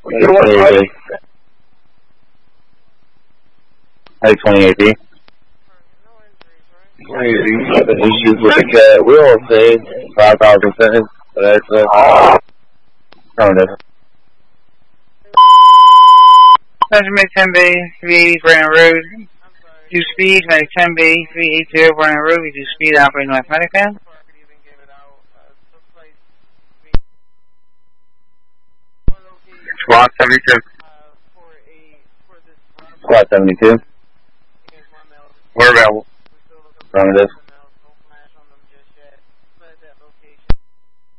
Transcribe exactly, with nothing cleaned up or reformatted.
twenty-eight twenty-eight B. Issues with the cat wheel thing, five thousand seconds, but that's uh, affirmative. Measurement ten B, three eighty Brandon Road. Do speed, make ten B, three eighty Brandon Road. We do speed operating mathematic fan. Squad seventy-two. Squad seventy-two. We're available. Affirmative.